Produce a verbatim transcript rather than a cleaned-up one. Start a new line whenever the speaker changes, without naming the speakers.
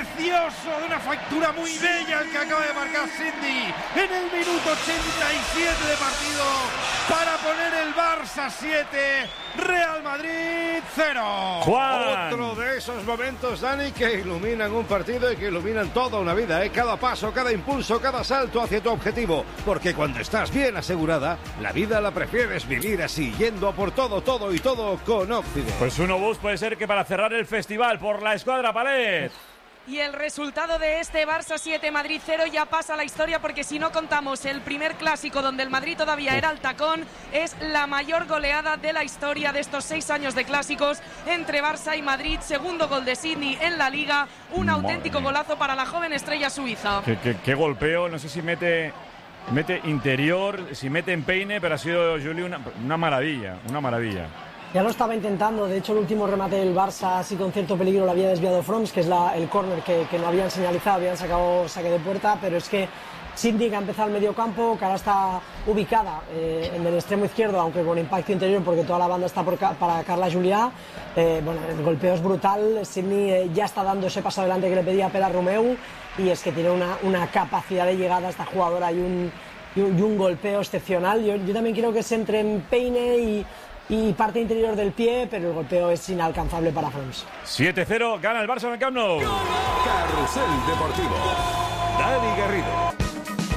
precioso, de una factura muy bella el que acaba de marcar Sidney en el minuto ochenta y siete de partido para poner el Barça siete, Real Madrid cero.
Juan.
Otro de esos momentos, Dani, que iluminan un partido y que iluminan toda una vida, ¿eh? Cada paso, cada impulso, cada salto hacia tu objetivo. Porque cuando estás bien asegurada, la vida la prefieres vivir así, yendo a por todo, todo y todo con Occident.
Pues un obús puede ser que para cerrar el festival por la escuadra Palet.
Y el resultado de este Barça siete, Madrid cero ya pasa a la historia, porque si no contamos el primer clásico donde el Madrid todavía era el tacón, es la mayor goleada de la historia de estos seis años de clásicos entre Barça y Madrid. Segundo gol de Sidney en la Liga, un
Madre
auténtico
mía.
golazo para la joven estrella suiza.
Qué, qué, qué golpeo, no sé si mete, mete interior, si mete empeine, pero ha sido, Juli, una, una maravilla, una maravilla.
Ya lo estaba intentando, de hecho el último remate del Barça así con cierto peligro lo había desviado Froms, que es la, el córner que, que no habían señalizado, habían sacado saque de puerta, pero es que Sidney, que ha empezado el medio campo, que ahora está ubicada eh, en el extremo izquierdo, aunque con impacto interior porque toda la banda está por, para Carla Julià, eh, bueno, el golpeo es brutal, Sidney eh, ya está dando ese paso adelante que le pedía Pere Romeu, y es que tiene una, una capacidad de llegada esta jugadora y un, y un, y un golpeo excepcional. Yo, yo también quiero que se entre en peine y y parte interior del pie, pero el golpeo es inalcanzable para Froms.
siete cero, gana el Barça en el Camp Nou.
Carrusel Deportivo. Dani Garrido.